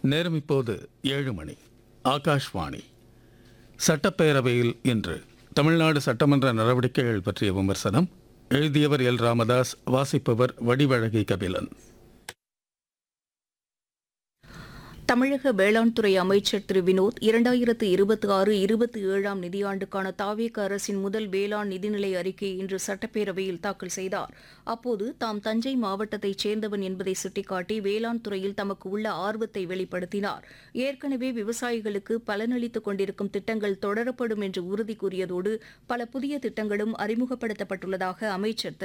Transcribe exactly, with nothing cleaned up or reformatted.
நேரம் இப்போது ஏழு மணி. ஆகாஷ்வாணி. சட்டப்பேரவையில் இன்று தமிழ்நாடு சட்டமன்ற நடவடிக்கைகள் பற்றிய விமர்சனம். எழுதியவர் எல் ராமதாஸ். வாசிப்பவர் வடிவழகி கபிலன். தமிழக வேளாண் துறை அமைச்சர் திரு வினோத் இரண்டாயிரத்து இருபத்தி ஆறு இருபத்தி ஏழாம் நிதியாண்டுக்கான தாவேக அரசின் முதல் வேளாண் நிதிநிலை அறிக்கையை இன்று சட்டப்பேரவையில் தாக்கல் செய்தார். அப்போது தாம் தஞ்சை மாவட்டத்தைச் சேர்ந்தவன் என்பதை சுட்டிக்காட்டி வேளாண் துறையில் தமக்கு உள்ள ஆர்வத்தை வெளிப்படுத்தினார். ஏற்கனவே விவசாயிகளுக்கு பலனளித்துக் கொண்டிருக்கும் திட்டங்கள் தொடரப்படும் என்று உறுதி கூறியதோடு பல புதிய திட்டங்களும் அறிமுகப்படுத்தப்பட்டுள்ளதாக அமைச்சர்